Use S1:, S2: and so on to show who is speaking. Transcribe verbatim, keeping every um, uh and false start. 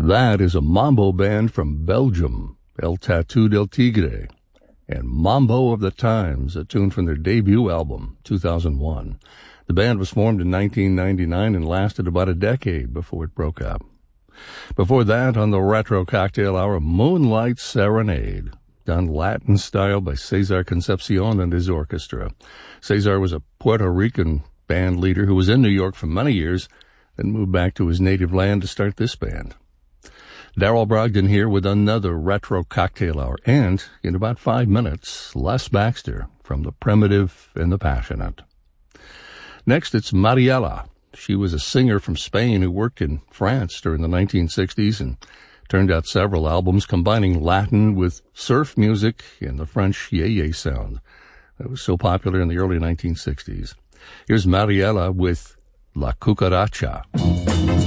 S1: That is a mambo band from Belgium, El Tattoo del Tigre, and Mambo of the Times, a tune from their debut album, two thousand one. The band was formed in nineteen ninety-nine and lasted about a decade before it broke up. Before that, on the Retro Cocktail Hour, Moonlight Serenade, done Latin style by Cesar Concepcion and his orchestra. Cesar was a Puerto Rican band leader who was in New York for many years, then moved back to his native land to start this band. Darrell Brogdon here with another Retro Cocktail Hour, and in about five minutes, Les Baxter from The Primitive and the Passionate. Next, it's Mariela. She was a singer from Spain who worked in France during the nineteen sixties and turned out several albums combining Latin with surf music and the French yeye sound that was so popular in the early nineteen sixties. Here's Mariela with La Cucaracha.